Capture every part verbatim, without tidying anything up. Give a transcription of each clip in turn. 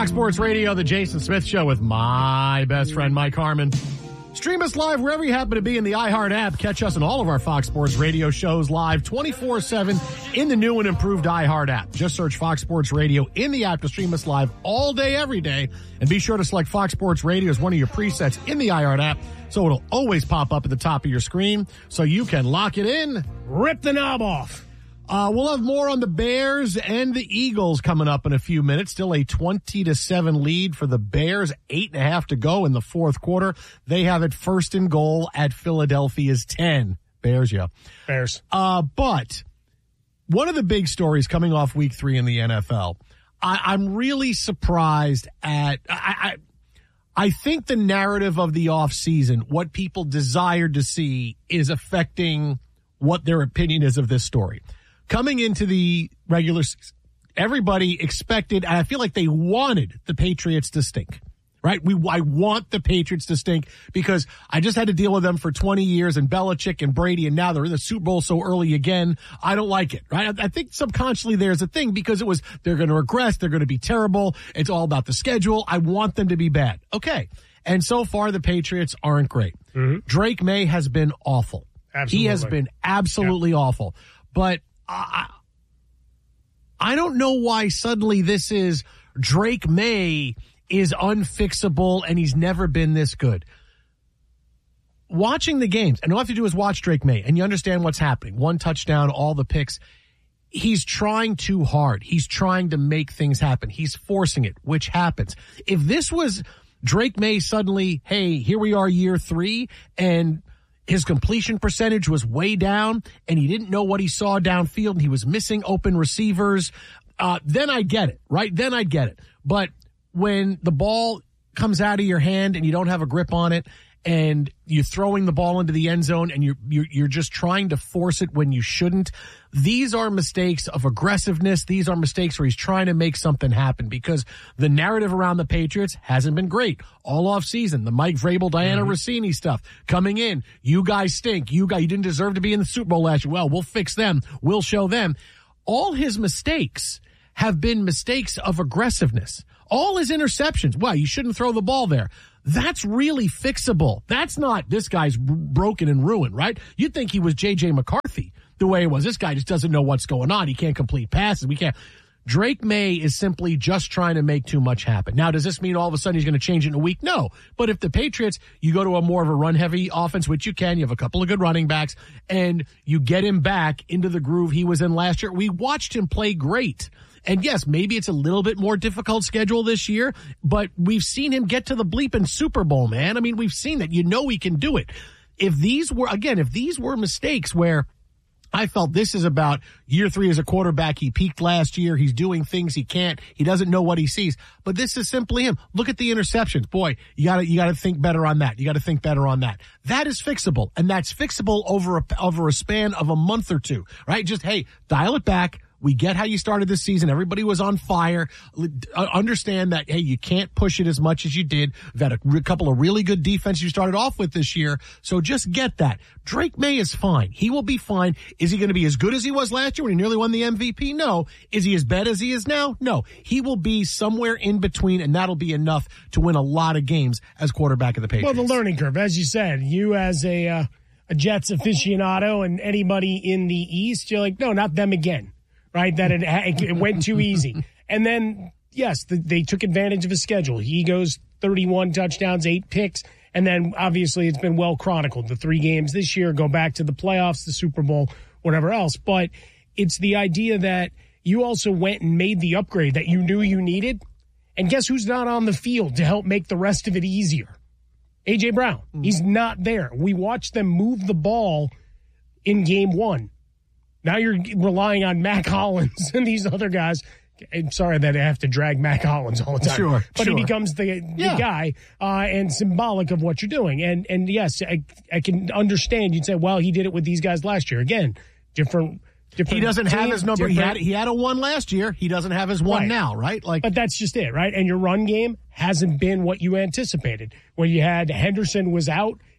Fox Sports Radio, the Jason Smith Show with my best friend, Mike Harmon. Stream us live wherever you happen to be in the iHeart app. Catch us on all of our Fox Sports Radio shows live twenty-four seven in the new and improved iHeart app. Just search Fox Sports Radio in the app to stream us live all day, every day. And be sure to select Fox Sports Radio as one of your presets in the iHeart app so it'll always pop up at the top of your screen so you can lock it in. Rip the knob off. Uh, we'll have more on the Bears and the Eagles coming up in a few minutes. Still a twenty to seven lead for the Bears. Eight and a half to go in the fourth quarter. They have it first and goal at Philadelphia's ten. Bears, yeah. Bears. Uh, but one of the big stories coming off week three in the N F L, I, I'm really surprised at, I, I, I think the narrative of the offseason, what people desired to see, is affecting what their opinion is of this story. Coming into the regular season, everybody expected, and I feel like they wanted the Patriots to stink, right? We, I want the Patriots to stink because I just had to deal with them for twenty years and Belichick and Brady, and now they're in the Super Bowl so early again. I don't like it, right? I, I think subconsciously there's a thing because it was, they're going to regress. They're going to be terrible. It's all about the schedule. I want them to be bad. Okay. And so far the Patriots aren't great. Mm-hmm. Drake May has been awful. Absolutely. He has been absolutely yeah. awful. But I, I don't know why suddenly this is Drake May is unfixable and he's never been this good. Watching the games, and all you have to do is watch Drake May, and you understand what's happening. One touchdown, all the picks. He's trying too hard. He's trying to make things happen. He's forcing it, which happens. If this was Drake May suddenly, hey, here we are year three, and his completion percentage was way down and he didn't know what he saw downfield and he was missing open receivers, uh, then I get it, right? Then I get it. But when the ball comes out of your hand and you don't have a grip on it and you're throwing the ball into the end zone and you're, you're, you're just trying to force it when you shouldn't, these are mistakes of aggressiveness. These are mistakes where he's trying to make something happen because the narrative around the Patriots hasn't been great all off season. The Mike Vrabel, Diana mm-hmm. Rossini stuff coming in. You guys stink. You guys, you didn't deserve to be in the Super Bowl last year. Well, we'll fix them. We'll show them. All his mistakes have been mistakes of aggressiveness. All his interceptions. Well, you shouldn't throw the ball there. That's really fixable. That's not this guy's broken and ruined, right? You'd think he was J J McCarthy the way it was. This guy just doesn't know what's going on. He can't complete passes. We can't. Drake May is simply just trying to make too much happen. Now, does this mean all of a sudden he's going to change it in a week? No. But if the Patriots, you go to a more of a run-heavy offense, which you can, you have a couple of good running backs, and you get him back into the groove he was in last year, we watched him play great. And yes, maybe it's a little bit more difficult schedule this year, but we've seen him get to the bleeping Super Bowl, man. I mean, we've seen that. You know he can do it. If these were, again, if these were mistakes where I felt this is about year three as a quarterback, he peaked last year, he's doing things he can't, he doesn't know what he sees, but this is simply him. Look at the interceptions. Boy, you gotta, you gotta think better on that. You gotta think better on that. That is fixable, and that's fixable over a, over a span of a month or two, right? Just, hey, dial it back. We get how you started this season. Everybody was on fire. Understand that, hey, you can't push it as much as you did. We've had a re- couple of really good defenses you started off with this year. So just get that. Drake May is fine. He will be fine. Is he going to be as good as he was last year when he nearly won the M V P? No. Is he as bad as he is now? No. He will be somewhere in between, and that'll be enough to win a lot of games as quarterback of the Patriots. Well, the learning curve, as you said, you as a, uh, a Jets aficionado and anybody in the East, you're like, no, not them again. Right, that it, it went too easy. And then, yes, the, they took advantage of his schedule. He goes thirty-one touchdowns, eight picks, and then obviously it's been well chronicled. The three games this year go back to the playoffs, the Super Bowl, whatever else. But it's the idea that you also went and made the upgrade that you knew you needed. And guess who's not on the field to help make the rest of it easier? A J. Brown. Mm-hmm. He's not there. We watched them move the ball in game one. Now you're relying on Mac Hollins and these other guys. I'm sorry that I have to drag Mac Hollins all the time. Sure, But sure. he becomes the, the yeah. guy uh, and symbolic of what you're doing. And, and yes, I, I can understand. You'd say, well, he did it with these guys last year. Again, different different He doesn't team, have his number. He had, he had a one last year. He doesn't have his one right. now, right? Like, But that's just it, right? And your run game hasn't been what you anticipated. When you had Henderson was out,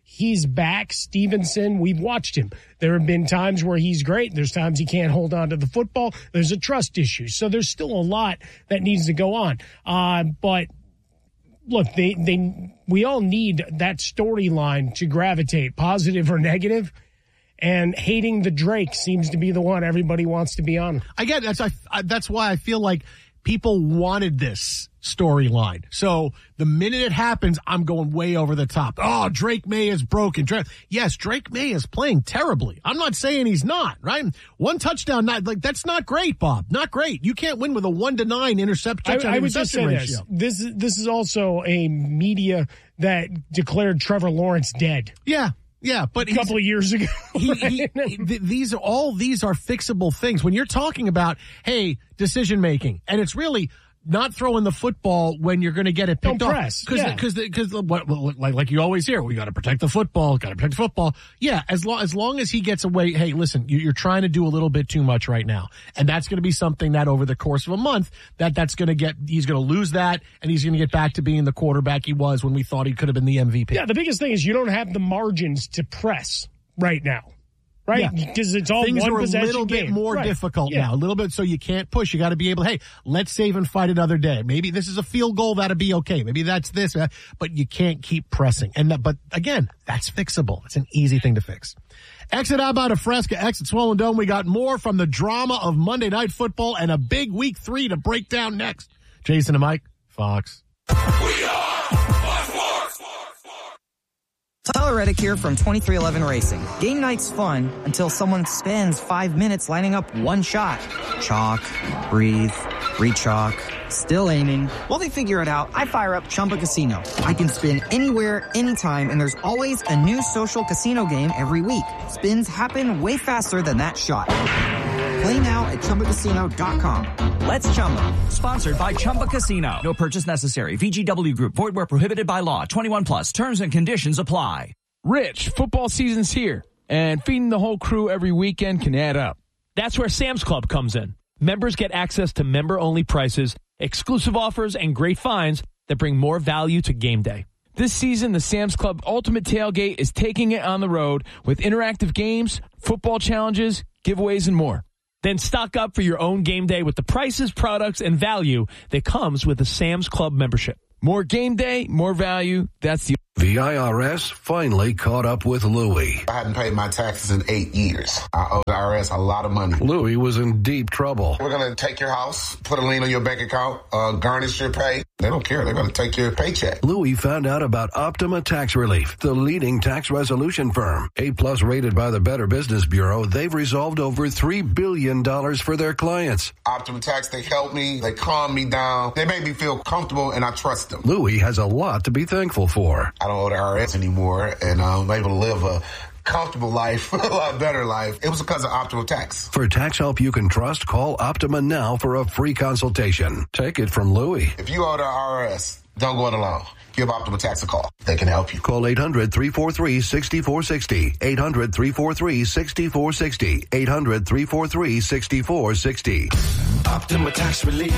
He's back. Stevenson, we've watched him. There have been times where he's great. There's times he can't hold on to the football. There's a trust issue. So there's still a lot that needs to go on. Uh, but look, they, they, we all need that storyline to gravitate, positive or negative. And hating the Drake seems to be the one everybody wants to be on. I get that's I, I, that's why I feel like people wanted this storyline. So the minute it happens, I'm going way over the top. Oh, Drake May is broken. Drake, yes, Drake May is playing terribly. I'm not saying he's not, right? One touchdown, not like that's not great, Bob. Not great. You can't win with a one to nine interception. I, I would just say ratio. this. This this is also a media that declared Trevor Lawrence dead. Yeah. Yeah, but a couple of years ago. he, he, he, these are all these are fixable things. When you're talking about, hey, decision making, and it's really not throwing the football when you're going to get it picked Don't off. press. Because yeah. because because like like you always hear, we got to protect the football, got to protect the football. Yeah, as long as long as he gets away. Hey, listen, you're trying to do a little bit too much right now, and that's going to be something that over the course of a month, that that's going to get he's going to lose that, and he's going to get back to being the quarterback he was when we thought he could have been the M V P. Yeah, the biggest thing is you don't have the margins to press right now. Right? Because yeah. it's all Things one are a possession little game. bit more right. difficult yeah. now. A little bit, so you can't push. You got to be able, hey, let's save and fight another day. Maybe this is a field goal. That'll be okay. Maybe that's this. Uh, but you can't keep pressing. And that, But again, that's fixable. It's an easy thing to fix. Exit Abba to Fresca, exit Swollen Dome. We got more from the drama of Monday Night Football and a big week three to break down next. Jason and Mike, Fox. We are Fox Sports. Tyler Reddick here from twenty-three eleven Racing. Game night's fun until someone spends five minutes lining up one shot. Chalk, breathe, re-chalk, still aiming. While they figure it out, I fire up Chumba Casino. I can spin anywhere, anytime, and there's always a new social casino game every week. Spins happen way faster than that shot. Play now at Chumba Casino dot com. Let's Chumba. Sponsored by Chumba Casino. No purchase necessary. V G W Group. Void where prohibited by law. twenty-one plus. Terms and conditions apply. Rich, football season's here, and feeding the whole crew every weekend can add up. That's where Sam's Club comes in. Members get access to member-only prices, exclusive offers, and great finds that bring more value to game day. This season, the Sam's Club Ultimate Tailgate is taking it on the road with interactive games, football challenges, giveaways, and more. Then stock up for your own game day with the prices, products, and value that comes with a Sam's Club membership. More game day, more value. That's the... The I R S finally caught up with Louie. I hadn't paid my taxes in eight years. I owe the I R S a lot of money. Louie was in deep trouble. We're going to take your house, put a lien on your bank account, uh, garnish your pay. They don't care. They're going to take your paycheck. Louie found out about Optima Tax Relief, the leading tax resolution firm. A-plus rated by the Better Business Bureau, they've resolved over three billion dollars for their clients. Optima Tax, they help me. They calm me down. They make me feel comfortable, and I trust them. Louie has a lot to be thankful for. I don't owe the I R S anymore, and I'm able to live a comfortable life, a lot better life. It was because of Optima Tax. For tax help you can trust, call Optima now for a free consultation. Take it from Louie. If you owe the I R S, don't go it alone. Give Optima Tax a call. They can help you. Call eight hundred, three four three, six four six zero. eight hundred, three four three, six four six zero. eight hundred, three four three, six four six zero. Optima Tax Relief.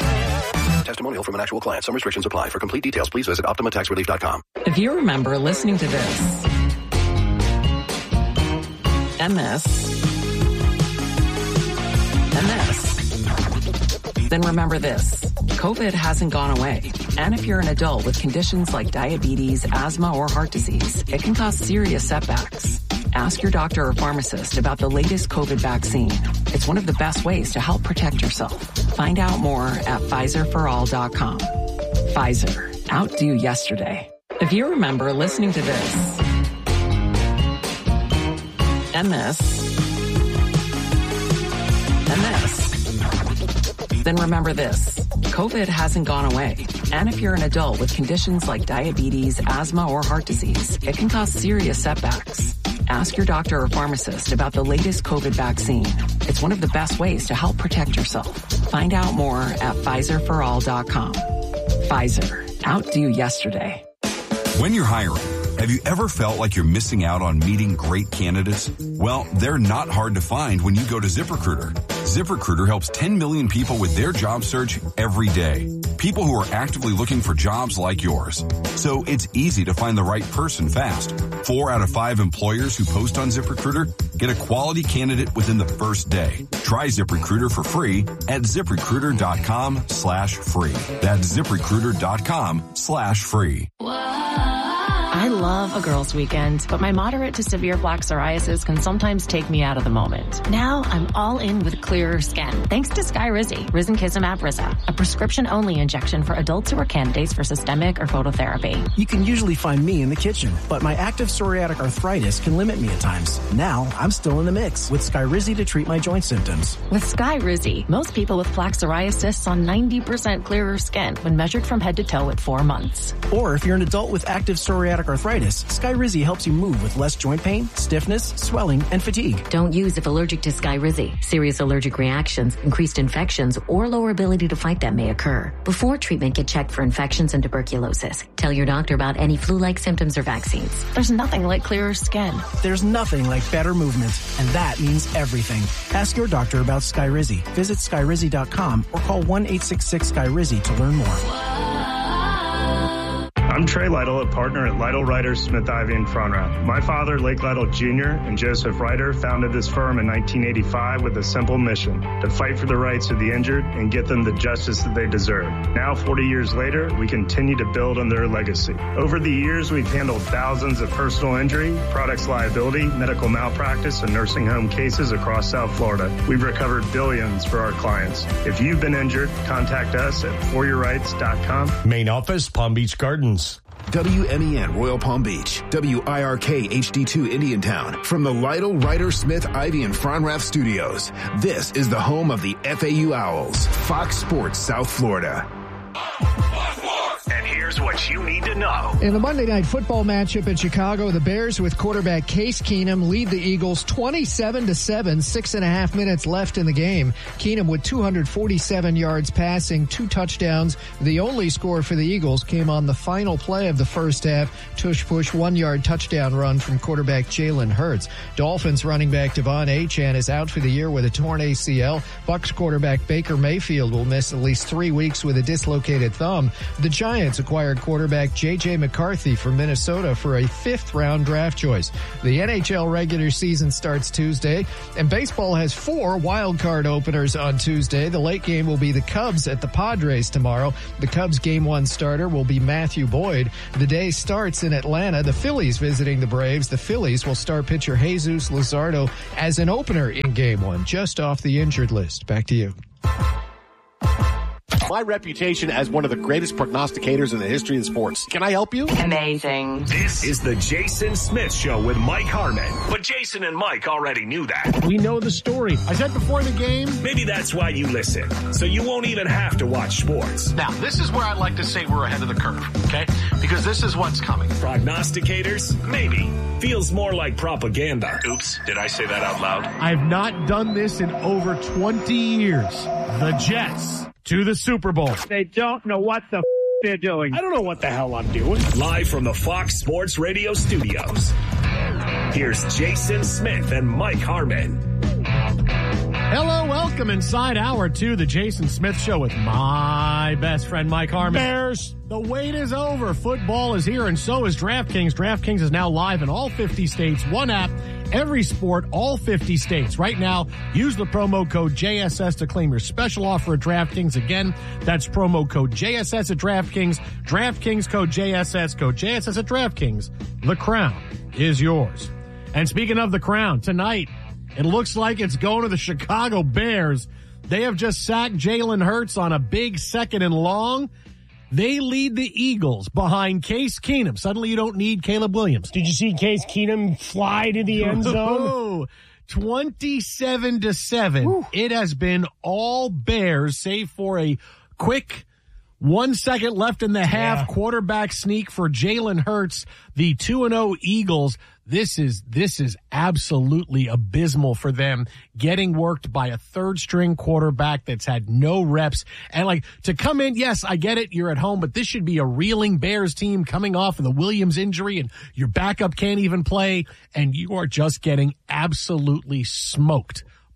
Testimonial from an actual client. Some restrictions apply. For complete details, please visit optima tax relief dot com. If you remember listening to this, and this, and this, then remember this. COVID hasn't gone away. And if you're an adult with conditions like diabetes, asthma, or heart disease, it can cause serious setbacks. Ask your doctor or pharmacist about the latest COVID vaccine. It's one of the best ways to help protect yourself. Find out more at Pfizer for all dot com. Pfizer. Outdo yesterday. If you remember listening to this, and this, and this, then remember this. COVID hasn't gone away. And if you're an adult with conditions like diabetes, asthma, or heart disease, it can cause serious setbacks. Ask your doctor or pharmacist about the latest COVID vaccine. It's one of the best ways to help protect yourself. Find out more at Pfizer for all dot com. Pfizer. Outdo yesterday. When you're hiring, have you ever felt like you're missing out on meeting great candidates? Well, they're not hard to find when you go to ZipRecruiter. ZipRecruiter helps ten million people with their job search every day. People who are actively looking for jobs like yours. So it's easy to find the right person fast. Four out of five employers who post on ZipRecruiter get a quality candidate within the first day. Try ZipRecruiter for free at ZipRecruiter.com slash free. That's ZipRecruiter.com slash free. I love a girls' weekend, but my moderate to severe plaque psoriasis can sometimes take me out of the moment. Now I'm all in with clearer skin, thanks to Skyrizi, Risankizumab Risa, a prescription-only injection for adults who are candidates for systemic or phototherapy. You can usually find me in the kitchen, but my active psoriatic arthritis can limit me at times. Now I'm still in the mix with Skyrizi to treat my joint symptoms. With Skyrizi, most people with plaque psoriasis saw ninety percent clearer skin when measured from head to toe at four months. Or if you're an adult with active psoriatic arthritis, Skyrizi helps you move with less joint pain, stiffness, swelling, and fatigue. Don't use if allergic to Skyrizi. Serious allergic reactions, increased infections, or lower ability to fight them may occur. Before treatment, get checked for infections and tuberculosis. Tell your doctor about any flu-like symptoms or vaccines. There's nothing like clearer skin. There's nothing like better movement, and that means everything. Ask your doctor about Skyrizi. Visit Skyrizi dot com or call one eight six six Sky Rizzi to learn more. I'm Trey Lytle, a partner at Lytle Ryder Smith Ivy in Frontrap. My father, Lake Lytle Junior, and Joseph Ryder founded this firm in nineteen eighty-five with a simple mission: to fight for the rights of the injured and get them the justice that they deserve. Now, forty years later, we continue to build on their legacy. Over the years, we've handled thousands of personal injury, products liability, medical malpractice, and nursing home cases across South Florida. We've recovered billions for our clients. If you've been injured, contact us at for your rights dot com. Main office, Palm Beach Gardens. W M E N Royal Palm Beach, W I R K H D two Indiantown. From the Lytle Ryder Smith Ivy and Frontrath Studios, this is the home of the F A U Owls, Fox Sports South Florida. And here's what you need to know. In the Monday Night Football matchup in Chicago, the Bears with quarterback Case Keenum lead the Eagles twenty-seven to seven, six and a half minutes left in the game. Keenum with two hundred forty-seven yards passing, two touchdowns. The only score for the Eagles came on the final play of the first half. Tush-push one-yard touchdown run from quarterback Jalen Hurts. Dolphins running back Devon Achane is out for the year with a torn A C L. Bucs quarterback Baker Mayfield will miss at least three weeks with a dislocated thumb. The Giants acquired quarterback J J McCarthy from Minnesota for a fifth-round draft choice. The N H L regular season starts Tuesday, and baseball has four wild card openers on Tuesday. The late game will be the Cubs at the Padres tomorrow. The Cubs game one starter will be Matthew Boyd. The day starts in Atlanta. The Phillies visiting the Braves. The Phillies will start pitcher Jesus Luzardo as an opener in game one, just off the injured list. Back to you. My reputation as one of the greatest prognosticators in the history of sports. Can I help you? Amazing. This is the Jason Smith Show with Mike Harmon. But Jason and Mike already knew that. We know the story. I said before the game. Maybe that's why you listen. So you won't even have to watch sports. Now, this is where I'd like to say we're ahead of the curve, okay? Because this is what's coming. Prognosticators? Maybe. Feels more like propaganda. Oops, did I say that out loud? I've not done this in over twenty years. The Jets to the Super Bowl. They don't know what the f- they're doing. I don't know what the hell I'm doing. Live from the Fox Sports Radio studios. Here's Jason Smith and Mike Harmon. Hello, welcome inside hour two, the Jason Smith Show with my best friend Mike Harmon. Bears. The wait is over. Football is here, and so is DraftKings. DraftKings is now live in all fifty states. One app, every sport, all fifty states. Right now, use the promo code J S S to claim your special offer at DraftKings. Again, that's promo code J S S at DraftKings. DraftKings code J S S, code J S S at DraftKings. The crown is yours. And speaking of the crown, tonight, it looks like it's going to the Chicago Bears. They have just sacked Jalen Hurts on a big second and long. They lead the Eagles behind Case Keenum. Suddenly you don't need Caleb Williams. Did you see Case Keenum fly to the end zone? Oh, twenty-seven to seven. Whew. It has been all Bears, save for a quick one second left in the half yeah. quarterback sneak for Jalen Hurts. The two and oh Eagles. This is, this is absolutely abysmal for them, getting worked by a third string quarterback that's had no reps. And like, to come in, yes, I get it, you're at home, but this should be a reeling Bears team coming off of the Williams injury, and your backup can't even play, and you are just getting absolutely smoked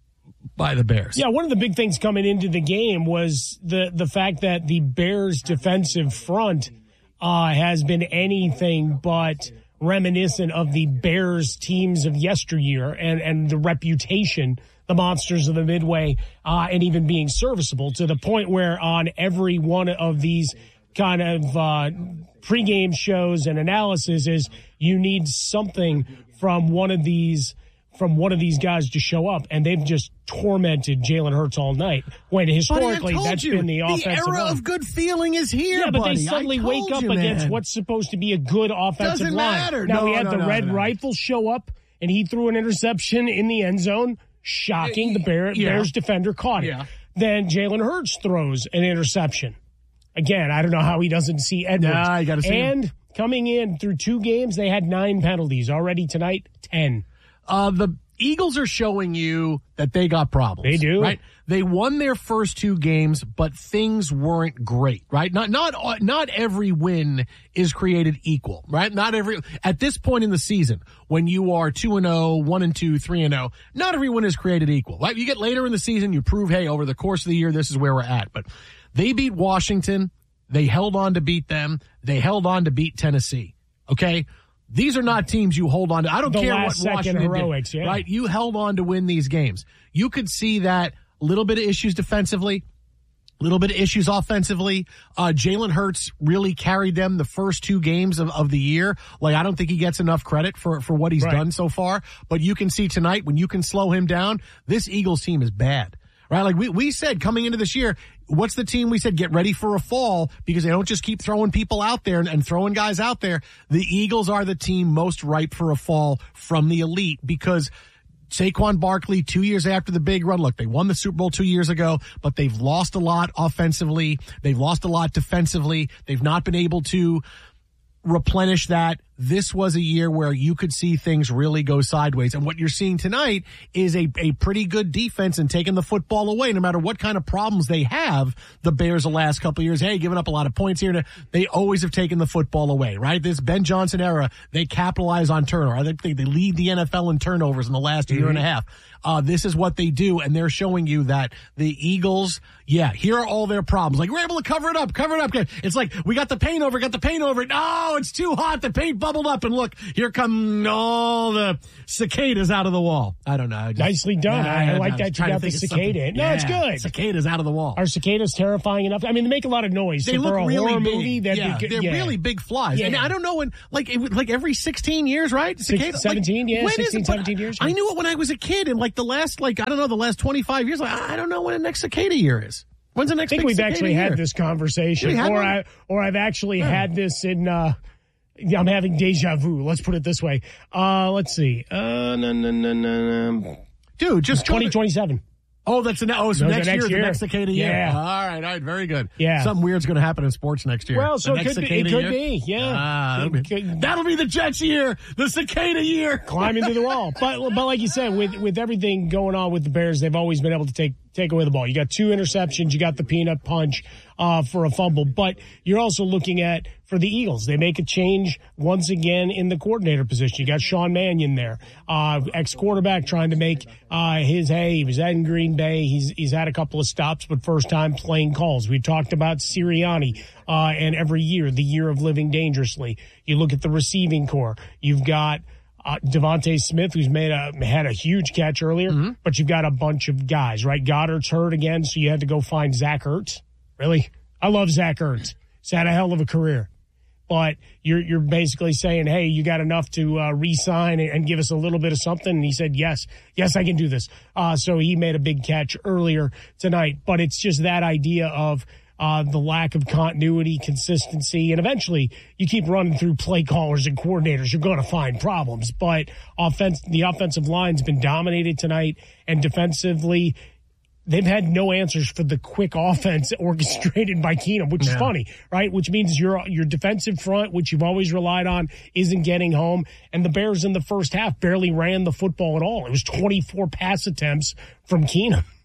by the Bears. Yeah, one of the big things coming into the game was the, the fact that the Bears' defensive front uh, has been anything but reminiscent of the Bears teams of yesteryear and, and the reputation, the monsters of the Midway, uh, and even being serviceable to the point where on every one of these kind of uh, pregame shows and analysis is you need something from one of these from one of these guys to show up, and they've just tormented Jalen Hurts all night. When historically buddy, that's you, been the, the offensive era line. of good feeling is here. Yeah, but buddy. they suddenly wake up you, against man. what's supposed to be a good offensive Doesn't line. matter. Now No, we had no, the no, Red no. Rifle show up, and he threw an interception in the end zone. Shocking. The Bear, Yeah. Bears defender caught it. Yeah. Then Jalen Hurts throws an interception. Again, I don't know how he doesn't see Edwards. Nah, you gotta see him. And coming in through two games, they had nine penalties. Already tonight, ten. Uh, the Eagles are showing you that they got problems. They do. Right? They won their first two games, but things weren't great, right? Not, not, not every win is created equal, right? Not every, at this point in the season, when you are two and oh, one and two, three and oh, not every win is created equal, right? You get later in the season, you prove, hey, over the course of the year, this is where we're at. But they beat Washington. They held on to beat them. They held on to beat Tennessee. Okay? These are not teams you hold on to. I don't The care what last second Washington heroics, did, yeah. right? You held on to win these games. You could see that a little bit of issues defensively, a little bit of issues offensively. Uh, Jalen Hurts really carried them the first two games of, of the year. Like, I don't think he gets enough credit for, for what he's Right. done so far. But you can see tonight, when you can slow him down, this Eagles team is bad. Right? Like we, we said coming into this year, what's the team we said get ready for a fall because they don't just keep throwing people out there and, and throwing guys out there. The Eagles are the team most ripe for a fall from the elite because Saquon Barkley, two years after the big run, look, they won the Super Bowl two years ago, but they've lost a lot offensively. They've lost a lot defensively. They've not been able to replenish that. This was a year where you could see things really go sideways. And what you're seeing tonight is a, a pretty good defense and taking the football away, no matter what kind of problems they have. The Bears the last couple of years, hey, giving up a lot of points here. They always have taken the football away, right? This Ben Johnson era, they capitalize on turnover. I think they, they lead the N F L in turnovers in the last mm-hmm. year and a half. Uh, this is what they do, and they're showing you that the Eagles, yeah, here are all their problems. Like, we're able to cover it up, cover it up. It's like, we got the paint over, got the paint over. No, it's too hot. The paint bubbled up, and look, here come all the cicadas out of the wall. I don't know. I just, Nicely done. Nah, I, I I like was that you trying to got the think of cicada. something. No, Yeah, it's good. Cicadas out of the wall. Are cicadas terrifying enough? I mean, they make a lot of noise. They so look for a really horror big. movie, that'd yeah, be good. they're yeah. really big flies. Yeah. And I don't know when, like, it, like every sixteen years, right? Six, Cicada, seventeen, like, yeah, when is sixteen, it? But seventeen years. I knew it when I was a kid, and like the last, like, I don't know, the last twenty-five years, like, I don't know when the next cicada year is. When's the next I think big we've cicada actually year? had this conversation, had or one? I, or I've actually Yeah. had this in. Uh, I'm having deja vu. Let's put it this way. Uh, let's see. Uh, no, no, no, no, no. Dude, just twenty twenty-seven. Oh, that's the oh, so No, the next, next year, year. the next cicada year. Yeah. All right, all right, very good. Yeah. Something weird's going to happen in sports next year. Well, so The it next could be. It cicada could year? be. Yeah. Ah, that'll, It be, could- that'll be the Jets year, the cicada year. climbing through the wall. But but like you said, with with everything going on with the Bears, they've always been able to take take away the ball. You got two interceptions, you got the peanut punch uh, for a fumble, but you're also looking at for the Eagles, they make a change once again in the coordinator position. You got Sean Mannion there, uh, ex quarterback, trying to make uh, his hay. He was in Green Bay. He's he's had a couple of stops, but first time playing calls. We talked about Sirianni, uh, and every year, the year of living dangerously. You look at the receiving core. You've got Uh, Devontae Smith, who's made a had a huge catch earlier, Mm-hmm. but you've got a bunch of guys, right? Goddard's hurt again, so you had to go find Zach Ertz. Really? I love Zach Ertz. He's had a hell of a career. But you're you're basically saying, hey, you got enough to uh, re-sign and, and give us a little bit of something? And he said, yes, yes, I can do this. Uh, so he made a big catch earlier tonight. But it's just that idea of Uh, the lack of continuity, consistency, and eventually you keep running through play callers and coordinators, you're going to find problems. But offense, the offensive line's been dominated tonight, and defensively, they've had no answers for the quick offense orchestrated by Keenum, which is Yeah. funny, right? Which means your your defensive front, which you've always relied on, isn't getting home. And the Bears in the first half barely ran the football at all. It was twenty-four pass attempts from Keenum.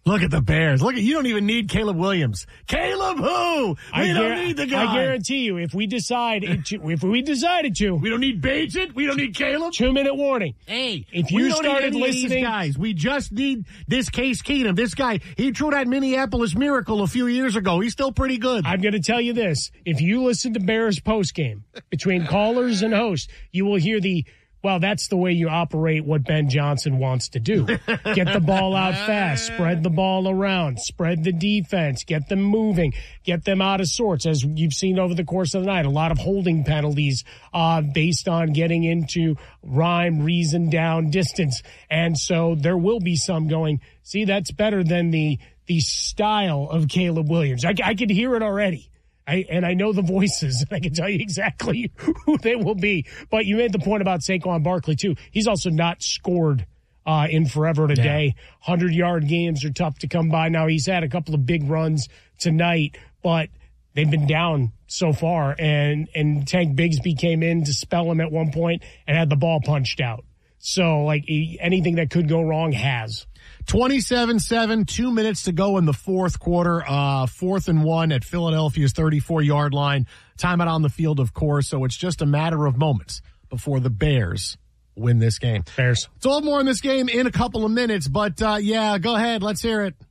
Look at the Bears. Look at you. Don't even need Caleb Williams. Caleb who? We I don't gar- need the guy. I guarantee you, if we decide, to, if we decided to, we don't need Bagent. We don't need Caleb. Two minute warning. Hey, if we you don't started need any listening, of these guys, we just need this Case Keenum. This guy, he threw that Minneapolis Miracle a few years ago. He's still pretty good. I'm going to tell you this: if you listen to Bears postgame between callers and hosts, you will hear the. Well, that's the way you operate what Ben Johnson wants to do. Get the ball out fast, spread the ball around, spread the defense, get them moving, get them out of sorts. As you've seen over the course of the night, a lot of holding penalties uh, based on getting into rhyme, reason, down, distance. And so there will be some going, see, that's better than the the style of Caleb Williams. I, I could hear it already. I, and I know the voices, and I can tell you exactly who they will be. But you made the point about Saquon Barkley, too. He's also not scored uh, in forever today. Yeah. hundred-yard games are tough to come by. Now, he's had a couple of big runs tonight, but they've been down so far. And, and Tank Bigsby came in to spell him at one point and had the ball punched out. So, like, anything that could go wrong has. twenty-seven seven, two minutes to go in the fourth quarter, uh, fourth and one at Philadelphia's thirty-four-yard line. Timeout on the field, of course, so it's just a matter of moments before the Bears win this game. Bears. It's all more in this game in a couple of minutes, but, uh, yeah, go ahead. Let's hear it.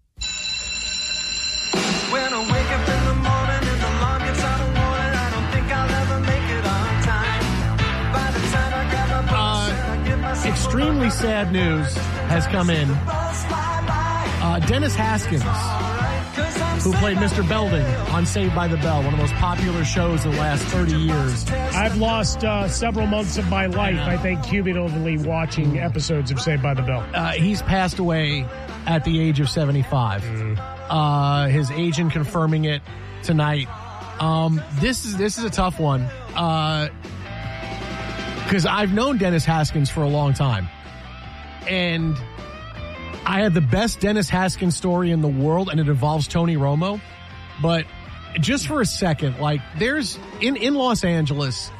When I wake up in the morning and the alarm gets out of warning, I don't think I'll ever make it on time. By the time I grab my bus and I get myself Extremely sad news has come in. Uh, Dennis Haskins, who played Mister Belding on Saved by the Bell, one of the most popular shows in the last thirty years. I've lost uh, several months of my life, I think, cumulatively watching episodes of Saved by the Bell. Uh, he's passed away at the age of seventy-five. Mm. Uh, his agent confirming it tonight. Um, this is this is a tough one. Uh, Because I've known Dennis Haskins for a long time. And I had the best Dennis Haskins story in the world, and it involves Tony Romo. But just for a second, like, there's, in, in Los Angeles,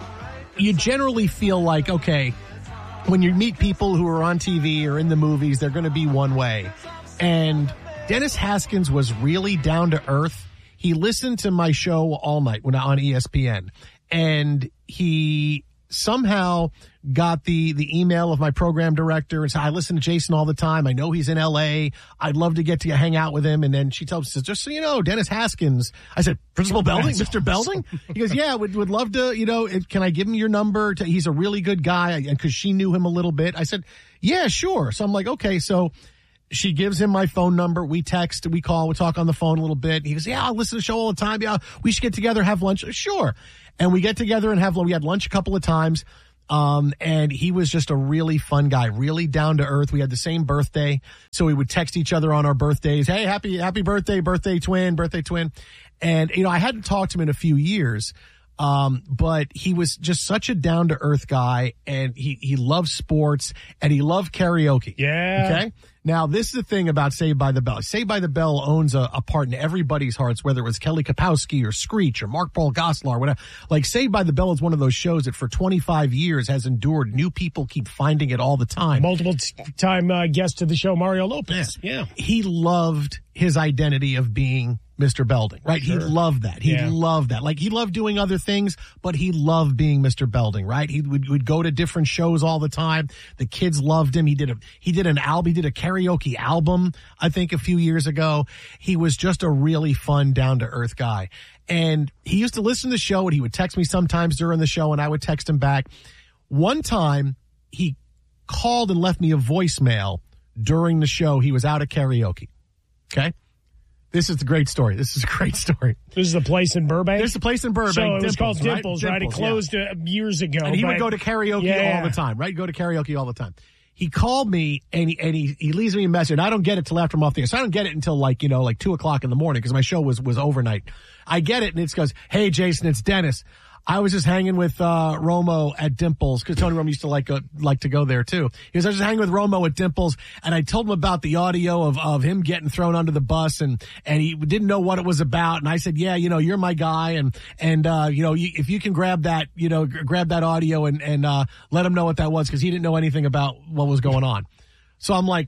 you generally feel like, okay, when you meet people who are on T V or in the movies, they're going to be one way. And Dennis Haskins was really down to earth. He listened to my show all night when on E S P N. And he somehow got the the email of my program director and said, I listen to Jason all the time. I know he's in L A. I'd love to get to hang out with him. And then she tells me, just so you know, Dennis Haskins. I said, Principal Belding, Mister Belding? He goes, yeah, would would love to, you know, can I give him your number? To, he's a really good guy. And because she knew him a little bit. I said, yeah, sure. So I'm like, okay, so she gives him my phone number. We text, we call, we talk on the phone a little bit. He goes, yeah, I listen to the show all the time. Yeah, we should get together, have lunch. Sure. And we get together and have lunch. We had lunch a couple of times. Um, and he was just a really fun guy, really down to earth. We had the same birthday. So we would text each other on our birthdays. Hey, happy, happy birthday, birthday twin, birthday twin. And, you know, I hadn't talked to him in a few years. Um, but he was just such a down to earth guy, and he, he loved sports, and he loved karaoke. Yeah. Okay. Now, this is the thing about Saved by the Bell. Saved by the Bell owns a, a part in everybody's hearts, whether it was Kelly Kapowski or Screech or Mark Paul Gosselaar or whatever. Like, Saved by the Bell is one of those shows that for twenty-five years has endured. New people keep finding it all the time. Multiple t- time uh, guest to the show, Mario Lopez. Yeah. yeah. He loved his identity of being Mister Belding, right? Sure. He loved that. He yeah. loved that. Like, he loved doing other things, but he loved being Mister Belding, right? He would, would go to different shows all the time. The kids loved him. He did a, he did an album, he did a karaoke album, I think, a few years ago. He was just a really fun, down to earth guy. And he used to listen to the show, and he would text me sometimes during the show, and I would text him back. One time, he called and left me a voicemail during the show. He was out at karaoke. Okay? This is the great story. This is a great story. This is the place in Burbank? This is the place in Burbank. So it was Dimples, called Dimples, right? right? Dimples, It closed yeah. uh, years ago. And he but... would go to karaoke yeah. all the time, right? Go to karaoke all the time. He called me, and he, and he, he leaves me a message. And I don't get it till after I'm off the air. So I don't get it until, like, you know, like two o'clock in the morning, because my show was, was overnight. I get it, and it goes, hey, Jason, it's Dennis. I was just hanging with uh Romo at Dimples, because Tony Romo used to like uh, like to go there too. He was I was just hanging with Romo at Dimples, and I told him about the audio of of him getting thrown under the bus, and and he didn't know what it was about. And I said, yeah, you know, you're my guy, and and uh you know, you, if you can grab that, you know, g- grab that audio and and uh let him know what that was, because he didn't know anything about what was going on. So I'm like,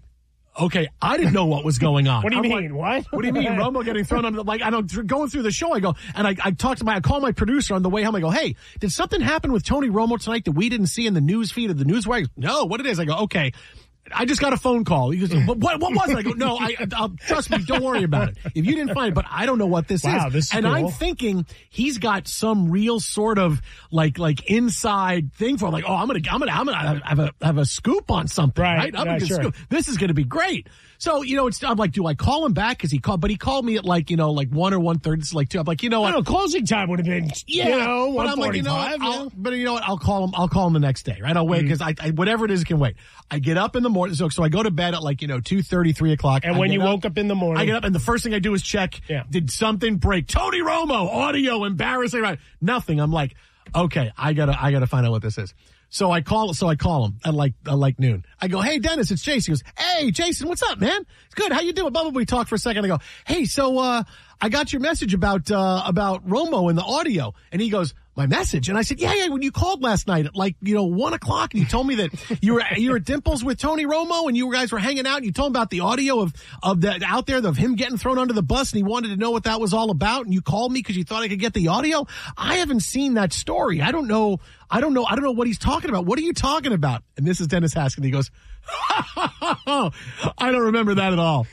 Okay, I didn't know what was going on. What do you I'm mean? Like, what? What do you mean? Romo getting thrown under the, like, I don't, going through the show, I go, and I, I talked to my, I call my producer on the way home. I go, hey, did something happen with Tony Romo tonight that we didn't see in the news feed of the newswire? No, what it is? I go, okay. I just got a phone call. He goes, what, what, what was it? I go, no, I, I'll, trust me, don't worry about it. If you didn't find it, but I don't know what this wow, is. This is and cool. I'm thinking he's got some real sort of like, like inside thing for like, oh, I'm going to, I'm going to, I'm going to have a, have a scoop on something, right? Right, I'm yeah, gonna sure. scoop. This is going to be great. So, you know, it's, I'm like, do I call him back? Cause he called, but he called me at like, you know, like one or one thirty. It's like two. I'm like, you know what? I don't know, closing time would have been, Yeah, you know, but I'm like, you know what? one forty-five, I'll, yeah. but you know what? I'll call him. I'll call him the next day, right? I'll wait because I, I, whatever it is, it can wait. I get up in the morning, so so I go to bed at like you know two thirty, three o'clock. And I when get you up, woke up in the morning. I get up and the first thing I do is check. Yeah. Did something break? Tony Romo audio embarrassing, right? Nothing. I'm like, okay, I gotta I gotta find out what this is. So I call, so I call him at like, uh, like noon. I go, hey, Dennis, it's Jason. He goes, hey, Jason, what's up, man? It's good. How you doing? Blah, blah, blah. We talk for a second. I go, hey, so, uh, I got your message about, uh, about Romo and the audio. And he goes, my message? And I said, yeah, yeah, when you called last night at like, you know, one o'clock and you told me that you were, you were at Dimples with Tony Romo and you guys were hanging out and you told him about the audio of, of the, out there of him getting thrown under the bus and he wanted to know what that was all about. And you called me because you thought I could get the audio. I haven't seen that story. I don't know. I don't know. I don't know what he's talking about. What are you talking about? And this is Dennis Haskins. He goes, I don't remember that at all.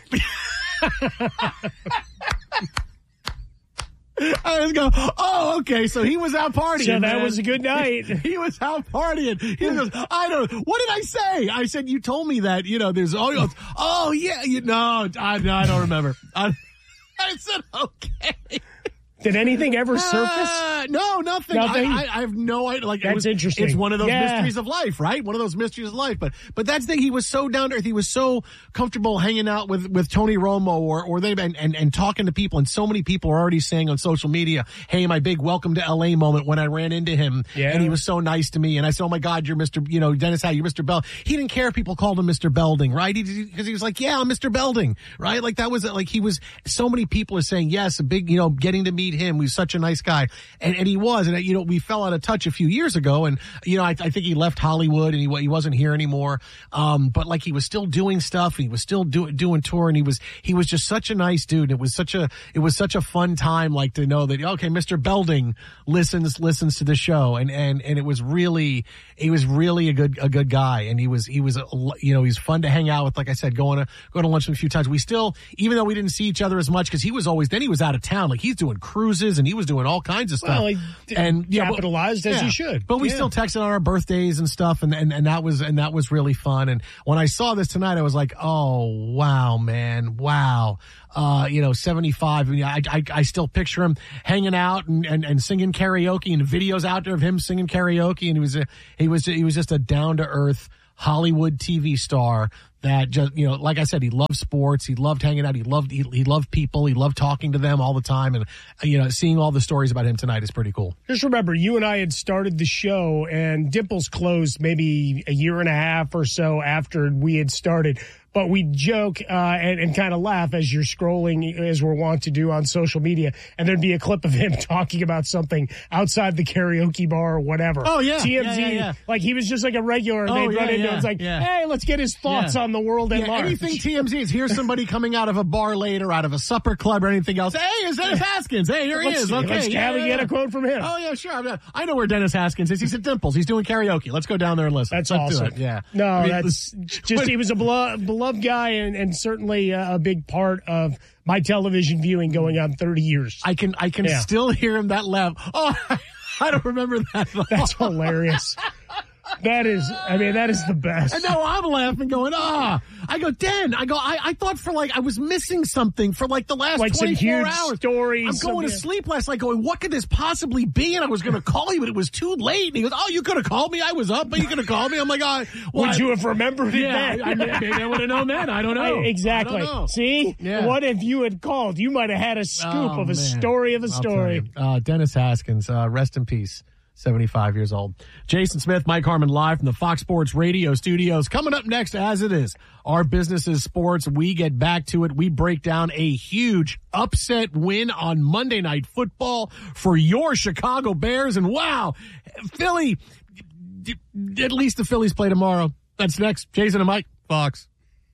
I just go, oh, okay, so he was out partying. So that man. was a good night. He was out partying. He goes, I don't, what did I say? I said, you told me that, you know, there's, oh, oh yeah, you, no, I, no, I don't remember. I, I said, okay. Did anything ever surface? Uh, no, nothing. Nothing? I, I, I have no idea. Like, That's it was, interesting. It's one of those Yeah. mysteries of life, right? One of those mysteries of life. But but that's the thing. He was so down to earth. He was so comfortable hanging out with, with Tony Romo or or they and, and and talking to people. And so many people are already saying on social media, "Hey, my big welcome to L A moment when I ran into him, Yeah. and he was so nice to me." And I said, "Oh my God, you're Mister You know Dennis Howe, you're Mister Bell." He didn't care if people called him Mister Belding, right? Because he, he was like, "Yeah, I'm Mister Belding," right? Like that was like he was. So many people are saying yes, a big you know getting to meet him. He was such a nice guy, and and he was, and you know we fell out of touch a few years ago, and you know I, I think he left Hollywood and he he wasn't here anymore. Um, but like he was still doing stuff, and he was still doing doing tour, and he was he was just such a nice dude. It was such a it was such a fun time, like to know that okay, Mister Belding listens listens to the show, and and and it was really he was really a good a good guy, and he was he was a, you know he's fun to hang out with. Like I said, going to go to lunch with him a few times. We still, even though we didn't see each other as much because he was always then he was out of town, like he's doing cruises and he was doing all kinds of stuff. Well, he d- and yeah, capitalized but, as yeah. he should. But we Yeah. still texted on our birthdays and stuff, and, and and that was and that was really fun. And when I saw this tonight, I was like, oh wow, man, wow. Uh, you know, seventy-five. I, mean, I, I I still picture him hanging out and, and, and singing karaoke, and videos out there of him singing karaoke. And he was a, he was he was just a down to earth Hollywood T V star that just, you know, like I said, he loved sports. He loved hanging out. He loved, he, he loved people. He loved talking to them all the time. And, you know, seeing all the stories about him tonight is pretty cool. Just remember, you and I had started the show, and Dimples closed maybe a year and a half or so after we had started. But we joke uh, and, and kind of laugh as you're scrolling, as we're wont to do on social media, and there'd be a clip of him talking about something outside the karaoke bar or whatever. Oh, yeah. T M Z, Yeah, yeah, yeah. like he was just like a regular, and Oh, they'd yeah, run into yeah, him. It's like, yeah. hey, let's get his thoughts Yeah. on the world at Yeah, large. anything T M Z is here's somebody coming out of a bar later, out of a supper club or anything else. Hey, is Dennis Haskins? Hey, here he Let's- is. Okay, let's yeah, have a- yeah, get yeah. a quote from him. Oh yeah, sure. I'm not- I know where Dennis Haskins is. He's at Dimples. He's doing karaoke. Let's go down there and listen. That's Let's do awesome. it. Yeah. No, I mean, that's just, when- he was a beloved, beloved guy and, and certainly uh, a big part of my television viewing going on thirty years. I can, I can Yeah. still hear him that laugh. Oh, I don't remember that. at all. That's hilarious. That is, I mean, that is the best. And now I'm laughing, going, ah. I go, Den. I go, I, I thought for like I was missing something for like the last Like some twenty-four huge hours. stories, I'm some- going to yeah. sleep last night, going, what could this possibly be? And I was going to call you, but it was too late. And he goes, oh, you could have called me. I was up, but you could have called me. I'm like, oh, well, Would I- you have remembered it Yeah, then? I, I, maybe I would have known that. I don't know. Exactly. I don't know. See? Yeah. What if you had called? You might have had a scoop Oh, of a man. story of a I'll story. tell you. Uh, Dennis Haskins, uh, rest in peace. seventy-five years old. Jason Smith, Mike Harmon live from the Fox Sports Radio studios. Coming up next, as it is, our business is sports. We get back to it. We break down a huge upset win on Monday Night Football for your Chicago Bears. And wow, Philly, at least the Phillies play tomorrow. That's next. Jason and Mike, Fox.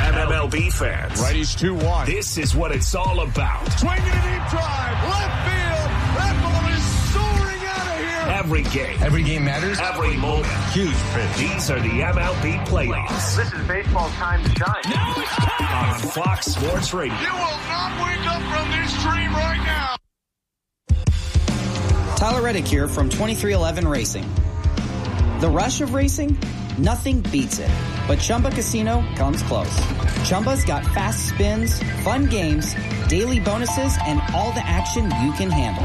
M L B fans. Righties two one. This is what it's all about. Swinging a deep drive. Left field. That ball is soaring out of here. Every game. Every game matters. Every moment. Huge pitch. These are the M L B playoffs. This is baseball's time to shine. Now it's time. On Fox Sports Radio. You will not wake up from this dream right now. Tyler Reddick here from twenty-three eleven Racing. The rush of racing? Nothing beats it. But Chumba Casino comes close. Chumba's got fast spins, fun games, daily bonuses, and all the action you can handle.